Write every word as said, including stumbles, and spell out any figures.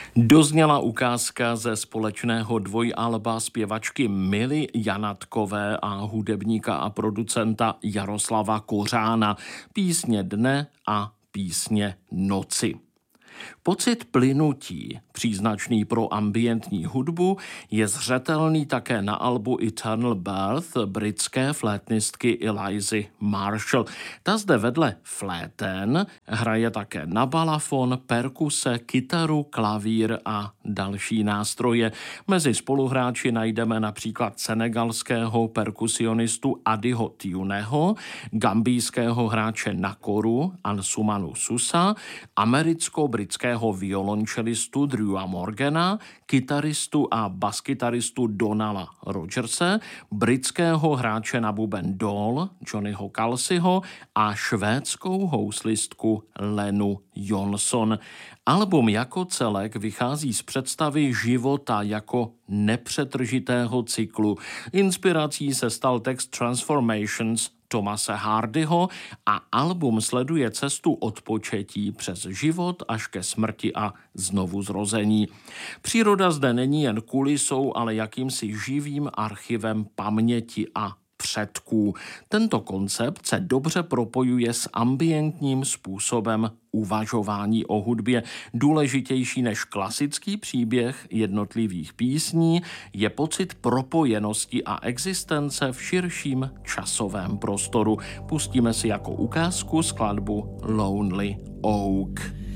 Dozněla ukázka ze společného dvojalba zpěvačky Mily Janatkové a hudebníka a producenta Jaroslava Kořána, Písně dne a Písně noci. Pocit plynutí, příznačný pro ambientní hudbu, je zřetelný také na albu Eternal Birth britské flétnistky Elizy Marshall. Ta zde vedle fléten hraje také na balafon, perkuse, kytaru, klavír a další nástroje. Mezi spoluhráči najdeme například senegalského perkusionistu Adiho Tuneho, gambijského hráče na koru Ansumanu Susa, americko-britského violončelistu Drewa Morgana, kytaristu a baskytaristu Donala Rogerse, britského hráče na buben Dol Johnnyho Kalsiho a švédskou houslistku Lenu Jonsson. Album jako celek vychází z představy života jako nepřetržitého cyklu. Inspirací se stal text Transformations Thomase Hardyho a album sleduje cestu od početí přes život až ke smrti a znovuzrození. Příroda zde není jen kulisou, ale jakýmsi živým archivem paměti a předků. Tento koncept se dobře propojuje s ambientním způsobem uvažování o hudbě. Důležitější než klasický příběh jednotlivých písní je pocit propojenosti a existence v širším časovém prostoru. Pustíme si jako ukázku skladbu Lonely Oak.